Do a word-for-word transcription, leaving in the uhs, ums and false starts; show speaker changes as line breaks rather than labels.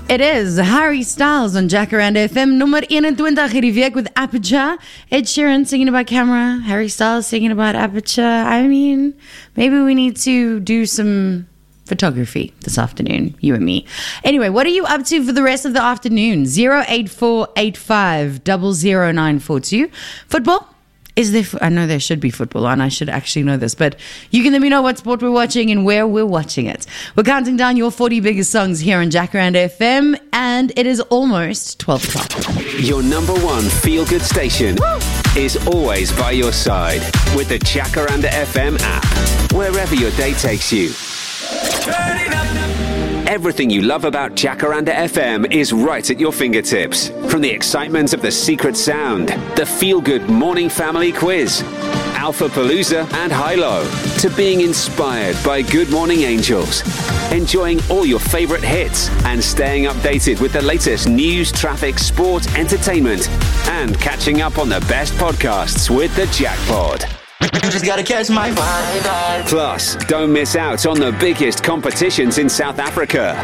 It is Harry Styles on Jacaranda F M, nummer eenentwintig hierdie week with Aperture. Ed Sheeran singing about camera, Harry Styles singing about Aperture. I mean, maybe we need to do some photography this afternoon, you and me. Anyway, what are you up to for the rest of the afternoon? zero eight four eight five zero zero nine four two. Football? Is there, I know there should be football on, I should actually know this, but you can let me know what sport we're watching and where we're watching it. We're counting down your forty biggest songs here on Jacaranda F M, and it is almost twelve o'clock.
Your number one feel-good station Woo! Is always by your side with the Jacaranda F M app, wherever your day takes you. Turn it up. Everything you love about Jacaranda F M is right at your fingertips. From the excitement of the secret sound, the feel-good morning family quiz, Alpha Palooza and High-Low, to being inspired by Good Morning Angels, enjoying all your favorite hits and staying updated with the latest news, traffic, sport, entertainment, and catching up on the best podcasts with the Jackpod.
You just gotta catch my vibe.
Plus, don't miss out on the biggest competitions in South Africa.